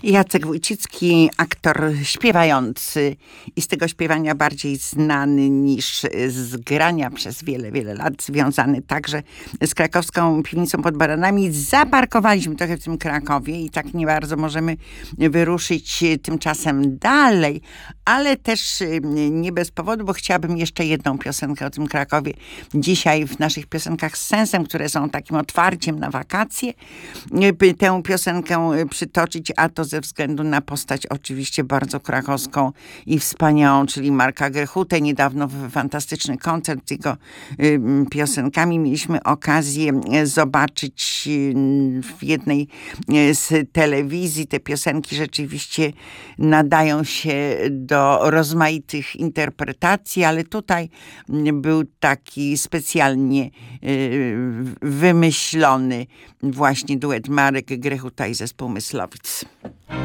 Jacek Wójcicki, aktor śpiewający i z tego śpiewania bardziej znany niż z grania przez wiele, wiele lat, związany także z krakowską piwnicą pod Baranami. Zaparkowaliśmy trochę w tym Krakowie i tak nie bardzo możemy wyruszyć tymczasem dalej, ale też nie bez powodu, bo chciałabym jeszcze jedną piosenkę o tym Krakowie dzisiaj w naszych piosenkach z sensem, które są takim otwarciem na wakacje, tę piosenkę przytoczyć, a to ze względu na postać oczywiście bardzo krakowską i wspaniałą, czyli Marka Grechutę. Niedawno fantastyczny koncert z jego piosenkami mieliśmy okazję zobaczyć w jednej z telewizji. Te piosenki rzeczywiście nadają się do rozmaitych interpretacji, ale tutaj był taki specjalnie wymyślony właśnie duet Marek Grechuta i zespół Myslowic.